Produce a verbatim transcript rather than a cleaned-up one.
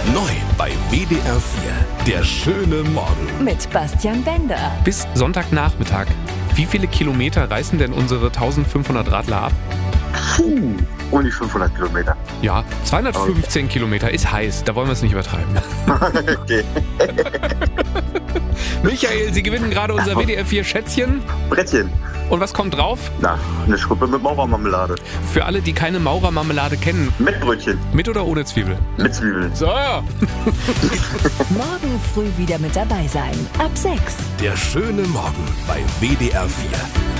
Neu bei W D R vier. Der schöne Morgen. Mit Bastian Bender. Bis Sonntagnachmittag. Wie viele Kilometer reißen denn unsere eintausendfünfhundert Radler ab? Puh, um die fünfhundert Kilometer. Ja, zweihundertfünfzehn Okay. Kilometer ist heiß. Da wollen wir es nicht übertreiben. Okay. Michael, Sie gewinnen gerade unser W D R vier Schätzchen. Brettchen. Und was kommt drauf? Na, eine Schruppe mit Maurermarmelade. Für alle, die keine Maurermarmelade kennen, Mit Brötchen. mit oder ohne Zwiebel? Mit Zwiebeln. So. Morgen früh wieder mit dabei sein. Ab sechs. Der schöne Morgen bei W D R vier.